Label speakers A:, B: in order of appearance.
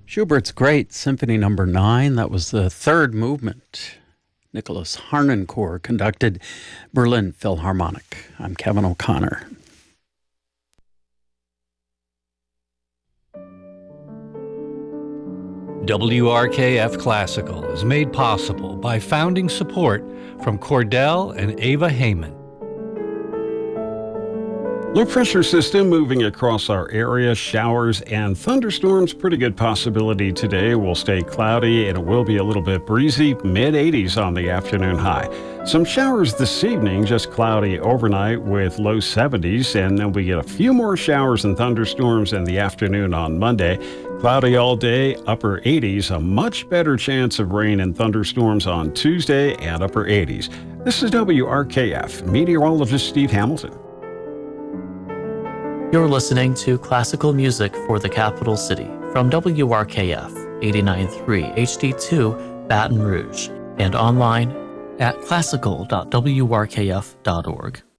A: Schubert's Great Symphony Number 9, that was the third movement. Nicholas Harnoncourt conducted Berlin Philharmonic. I'm Kevin O'Connor.
B: WRKF Classical is made possible by founding support from Cordell and Ava Heyman.
C: Low pressure system moving across our area, showers and thunderstorms. Pretty good possibility today. Will stay cloudy and it will be a little bit breezy, mid-80s on the afternoon high. Some showers this evening, just cloudy overnight with low 70s, and then we get a few more showers and thunderstorms in the afternoon on Monday. Cloudy all day, upper 80s, a much better chance of rain and thunderstorms on Tuesday and upper 80s. This is WRKF, meteorologist Steve Hamilton.
D: You're listening to classical music for the capital city from WRKF 89.3 HD2 Baton Rouge and online at classical.wrkf.org.